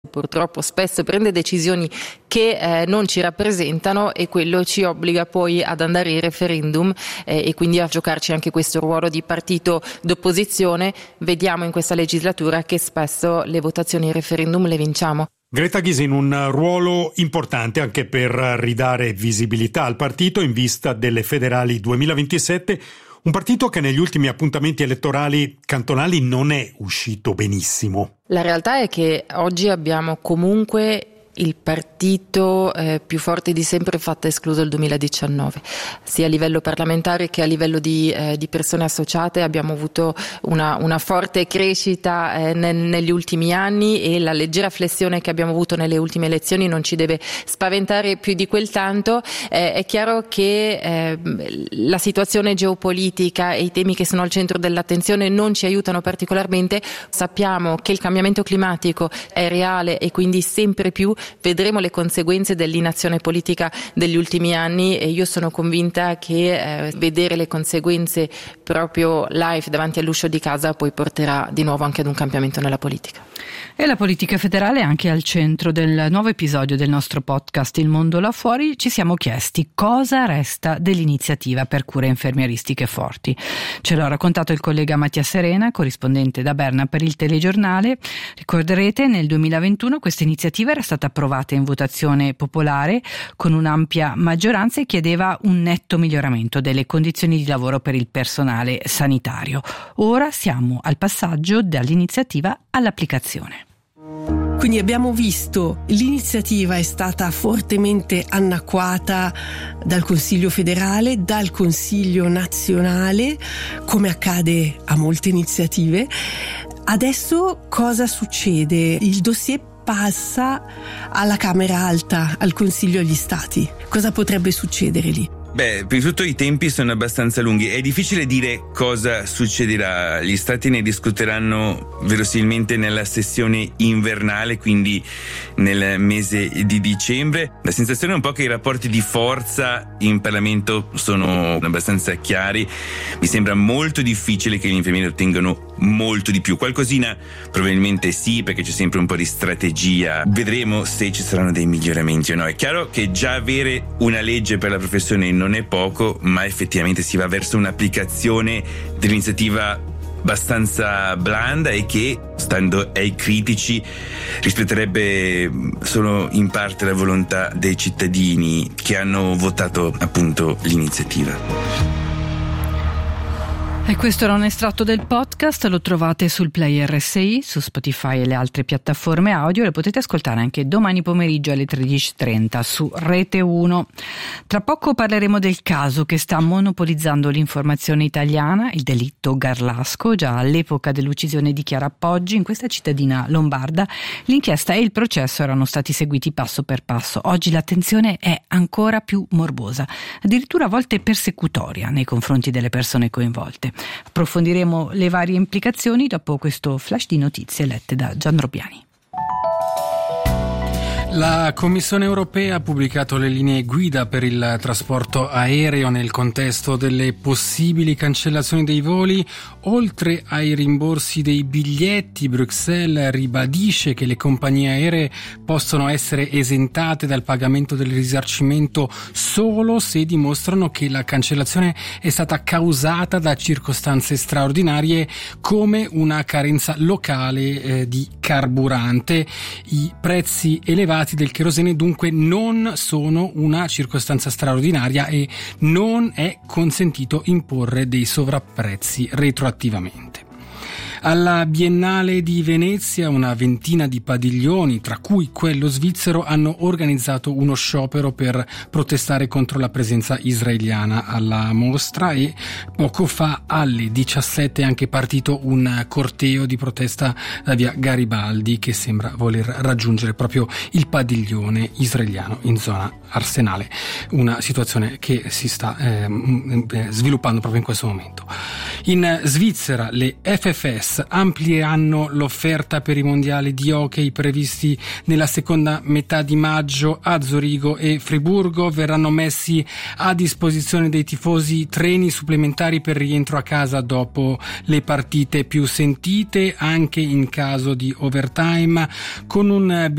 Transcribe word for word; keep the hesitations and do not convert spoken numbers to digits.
purtroppo spesso prende decisioni che eh, non ci rappresentano, e quello ci obbliga poi ad andare in referendum eh, e quindi a giocarci anche questo ruolo di partito d'opposizione. Vediamo in questa legislatura che spesso le votazioni in referendum le vinciamo. Greta Gysin, un ruolo importante anche per ridare visibilità al partito in vista delle federali duemilaventisette, un partito che negli ultimi appuntamenti elettorali cantonali non è uscito benissimo. La realtà è che oggi abbiamo comunque il partito eh, più forte di sempre, fatto escluso il duemiladiciannove, sia a livello parlamentare che a livello di, eh, di persone associate. Abbiamo avuto una, una forte crescita eh, ne, negli ultimi anni, e la leggera flessione che abbiamo avuto nelle ultime elezioni non ci deve spaventare più di quel tanto. Eh, è chiaro che eh, la situazione geopolitica e i temi che sono al centro dell'attenzione non ci aiutano particolarmente. Sappiamo che il cambiamento climatico è reale e quindi sempre più vedremo le conseguenze dell'inazione politica degli ultimi anni, e io sono convinta che eh, vedere le conseguenze proprio live davanti all'uscio di casa poi porterà di nuovo anche ad un cambiamento nella politica. E la politica federale è anche al centro del nuovo episodio del nostro podcast Il Mondo Là Fuori. Ci siamo chiesti cosa resta dell'iniziativa per cure infermieristiche forti. Ce l'ha raccontato il collega Mattia Serena, corrispondente da Berna per il Telegiornale. Ricorderete, nel duemilaventuno questa iniziativa era stata approvata in votazione popolare con un'ampia maggioranza e chiedeva un netto miglioramento delle condizioni di lavoro per il personale sanitario. Ora siamo al passaggio dall'iniziativa all'applicazione. Quindi abbiamo visto l'iniziativa è stata fortemente annacquata dal Consiglio federale, dal Consiglio nazionale, come accade a molte iniziative. Adesso cosa succede? Il dossier passa alla Camera Alta, al Consiglio agli Stati. Cosa potrebbe succedere lì? Beh, prima di tutto i tempi sono abbastanza lunghi. È difficile dire cosa succederà. Gli stati ne discuteranno verosimilmente nella sessione invernale, quindi nel mese di dicembre. La sensazione è un po' che i rapporti di forza in Parlamento sono abbastanza chiari. Mi sembra molto difficile che gli infermieri ottengano molto di più. Qualcosina probabilmente sì, perché c'è sempre un po' di strategia. Vedremo se ci saranno dei miglioramenti o no. È chiaro che già avere una legge per la professione non è poco, ma effettivamente si va verso un'applicazione dell'iniziativa abbastanza blanda e che, stando ai critici, rispetterebbe solo in parte la volontà dei cittadini che hanno votato appunto l'iniziativa. E questo era un estratto del podcast, lo trovate sul Player R S I, su Spotify e le altre piattaforme audio, e lo potete ascoltare anche domani pomeriggio alle tredici e trenta su Rete uno. Tra poco parleremo del caso che sta monopolizzando l'informazione italiana, il delitto Garlasco. Già all'epoca dell'uccisione di Chiara Poggi in questa cittadina lombarda, l'inchiesta e il processo erano stati seguiti passo per passo. Oggi l'attenzione è ancora più morbosa, addirittura a volte persecutoria nei confronti delle persone coinvolte. Approfondiremo le varie implicazioni dopo questo flash di notizie lette da Gian Robbiani. La Commissione europea ha pubblicato le linee guida per il trasporto aereo nel contesto delle possibili cancellazioni dei voli. Oltre ai rimborsi dei biglietti, Bruxelles ribadisce che le compagnie aeree possono essere esentate dal pagamento del risarcimento solo se dimostrano che la cancellazione è stata causata da circostanze straordinarie come una carenza locale eh, di carburante. I prezzi elevati del cherosene dunque non sono una circostanza straordinaria e non è consentito imporre dei sovrapprezzi retroattivamente. Alla Biennale di Venezia una ventina di padiglioni, tra cui quello svizzero, hanno organizzato uno sciopero per protestare contro la presenza israeliana alla mostra, e poco fa alle diciassette è anche partito un corteo di protesta da via Garibaldi che sembra voler raggiungere proprio il padiglione israeliano in zona Arsenale, una situazione che si sta eh, sviluppando proprio in questo momento. In Svizzera le F F S Adidas amplieranno l'offerta per i mondiali di hockey previsti nella seconda metà di maggio a Zurigo e Friburgo. Verranno messi a disposizione dei tifosi treni supplementari per rientro a casa dopo le partite più sentite, anche in caso di overtime, con un